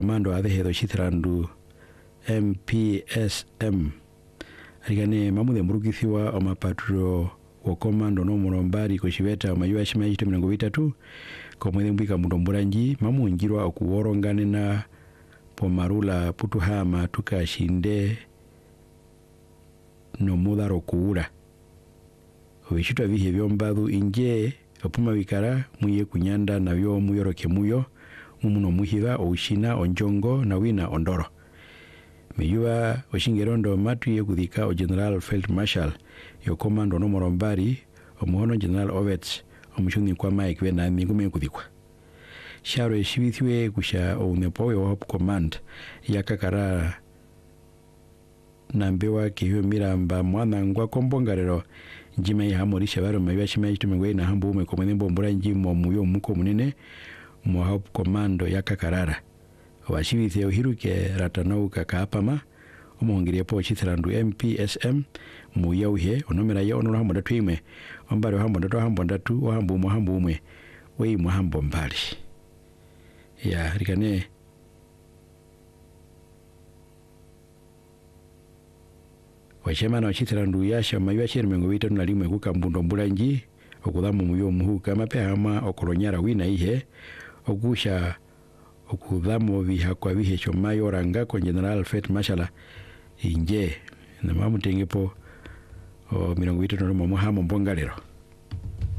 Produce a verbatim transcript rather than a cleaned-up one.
mando athehetho chitrandu M P S M arigane mamude murugithiwa omapatro wa komando no murombari ko chiveta mayuwa chima yito mirongo vitatu ko mwede mbika mudomburanji mamunjirwa okuworongane na pomarula putuhama tukashinde no mudaro kuura obishitwa bihe byombadu inje opuma bikara muye kunyanda na byo muyoroke muyo mumuno muhiga oushina onjongo na wina ondoro meyuwa oshingerondo matuye kudhika o General Field Marshal yo komando no morombari omuhono General Ovets omushuni kwa Mike we na mingume kudhikwa sharo eshibithiwe kusha onepowe wa command yakakara nambewa kiyo miramba mwana ngwa kombongarero njima ya hamorisha baro mabiwa shima yitumengwe na hambu ume komene mbombura njimo muyo muko munene mu hop commando yakakarara washibithe ohiruke ratanau kakapama omuhongirie po chitrandu M P S M muyauhe onomera ya onora hambo ndatu ime ombare hambo ndatu hambo ndatu hambo mu hambo umwe we mu hambo mbali ya rikane wachema na chitrandu yasha mabiwa chirmengo wita na limwe kukambundo mbulanji okudhamu muyo muhuka mapehama okolonyara wina ihe ogusha okudhamu bihakwa bihe chomayo ranga ko General Field Marshal inje na mamutengepo o mirongo itatu no muhamo mbongalero